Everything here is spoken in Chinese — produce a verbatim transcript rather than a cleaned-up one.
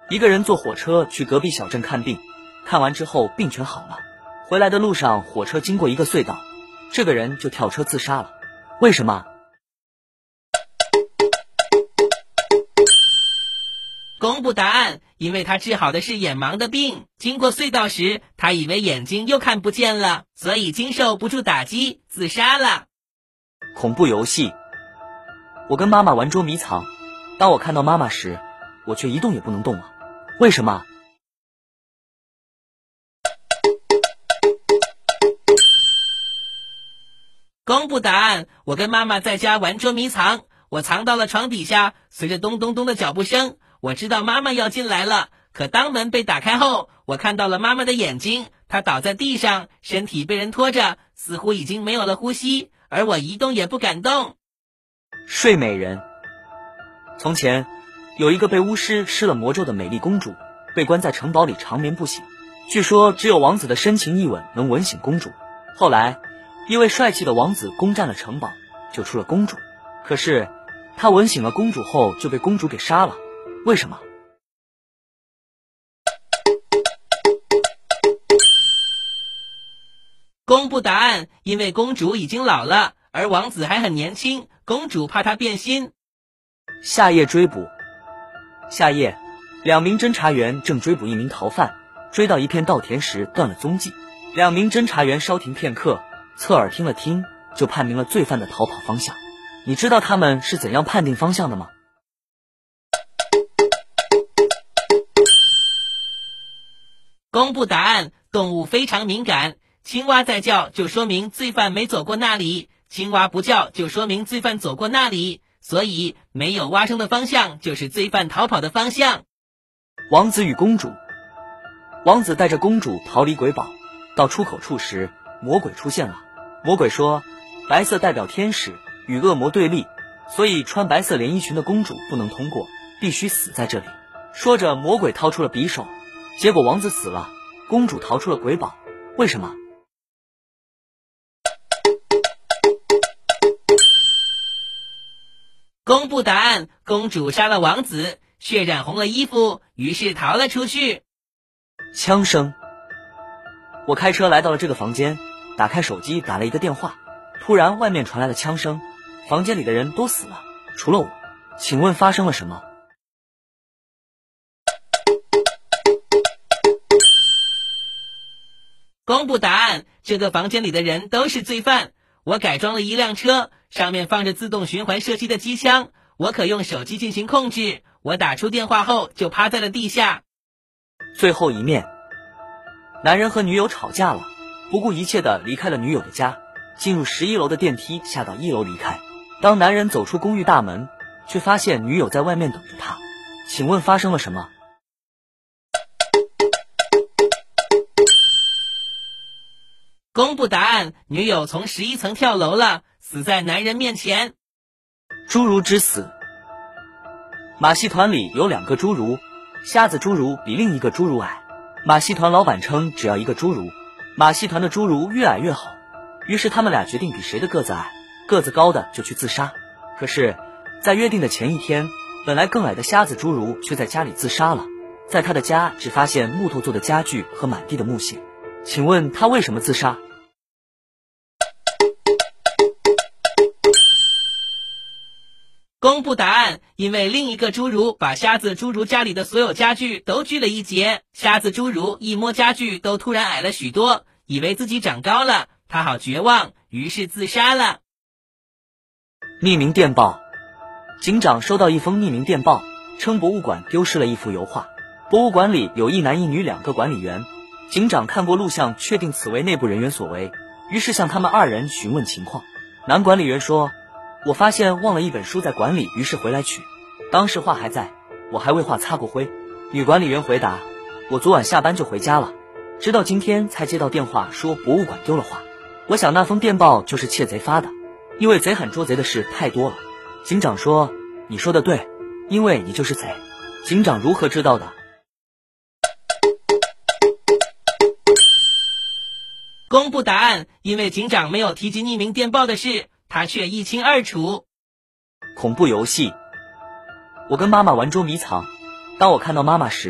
一个人坐火车去隔壁小镇看病，看完之后病全好了。回来的路上，火车经过一个隧道，这个人就跳车自杀了。为什么？ 公布答案，因为他治好的是眼盲的病，经过隧道时，他以为眼睛又看不见了，所以经受不住打击，自杀了。 恐怖游戏。我跟妈妈玩捉迷藏，当我看到妈妈时，我却一动也不能动了。为什么？ 公布答案，我跟妈妈在家玩捉迷藏，我藏到了床底下，随着咚咚咚的脚步声，我知道妈妈要进来了，可当门被打开后，我看到了妈妈的眼睛，她倒在地上，身体被人拖着，似乎已经没有了呼吸，而我一动也不敢动。 睡美人。从前有一个被巫师施了魔咒的美丽公主，被关在城堡里长眠不醒，据说只有王子的深情一吻能吻醒公主。后来一位帅气的王子攻占了城堡，救出了公主，可是他吻醒了公主后就被公主给杀了。为什么？ 公布答案，因为公主已经老了，而王子还很年轻，公主怕他变心。 夏夜追捕。夏夜，两名侦查员正追捕一名逃犯，追到一片稻田时断了踪迹。两名侦查员稍停片刻，侧耳听了听，就判明了罪犯的逃跑方向。你知道他们是怎样判定方向的吗？ 公布答案，动物非常敏感，青蛙在叫就说明罪犯没走过那里，青蛙不叫就说明罪犯走过那里，所以没有蛙声的方向就是罪犯逃跑的方向。 王子与公主。王子带着公主逃离鬼堡，到出口处时，魔鬼出现了。魔鬼说，白色代表天使，与恶魔对立，所以穿白色连衣裙的公主不能通过，必须死在这里。说着，魔鬼掏出了匕首，结果王子死了，公主逃出了鬼堡。为什么？ 公布答案，公主杀了王子，血染红了衣服，于是逃了出去。 枪声。我开车来到了这个房间，打开手机打了一个电话，突然外面传来了枪声，房间里的人都死了，除了我。请问发生了什么？ 公布答案，这个房间里的人都是罪犯。我改装了一辆车，上面放着自动循环射击的机枪，我可用手机进行控制。我打出电话后就趴在了地下。 最后一面。男人和女友吵架了，不顾一切地离开了女友的家，进入十一楼的电梯，下到一楼离开。当男人走出公寓大门，却发现女友在外面等着他。请问发生了什么？ 公布答案，女友从十一层跳楼了，死在男人面前。 侏儒之死。马戏团里有两个侏儒，瞎子侏儒比另一个侏儒矮。马戏团老板称只要一个侏儒，马戏团的侏儒越矮越好，于是他们俩决定比谁的个子矮，个子高的就去自杀。可是在约定的前一天，本来更矮的瞎子侏儒却在家里自杀了，在他的家只发现木头做的家具和满地的木屑。请问他为什么自杀？ 公布答案，因为另一个侏儒把瞎子侏儒家里的所有家具都锯了一截，瞎子侏儒一摸家具都突然矮了许多，以为自己长高了，他好绝望，于是自杀了。 匿名电报。警长收到一封匿名电报，称博物馆丢失了一幅油画，博物馆里有一男一女两个管理员，警长看过录像，确定此为内部人员所为，于是向他们二人询问情况。男管理员说，我发现忘了一本书在馆里，于是回来取，当时画还在，我还为画擦过灰。女管理员回答，我昨晚下班就回家了，直到今天才接到电话说博物馆丢了画。我想那封电报就是窃贼发的，因为贼喊捉贼的事太多了。警长说，你说的对，因为你就是贼。警长如何知道的？ 公布答案，因为警长没有提及匿名电报的事，他却一清二楚。 恐怖游戏。我跟妈妈玩捉迷藏，当我看到妈妈时，